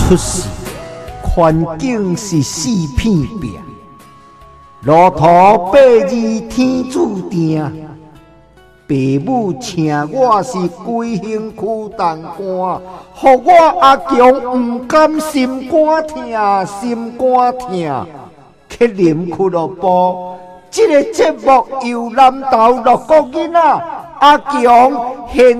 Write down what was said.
出世，环境是四片壁，路途八字天注定。父母请我是归兴区东官，予我阿强不甘心肝疼，心肝疼，去啉俱乐部。这个节目由南投6个囡仔阿强现